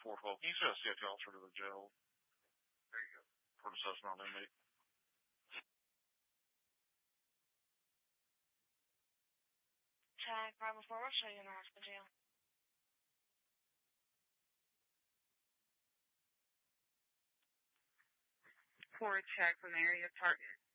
412. Can you say a CFT officer to the jail? There you go. For discussion on inmate. Tag 504, what show you in the hospital jail? For a check from the area target.